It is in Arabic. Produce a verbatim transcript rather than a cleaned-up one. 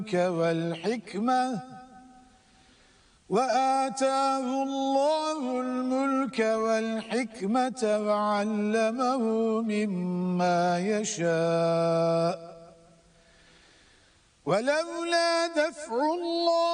والحكمة وآتاه الله الملك والحكمة وعلمه مما يشاء ولولا دفع الله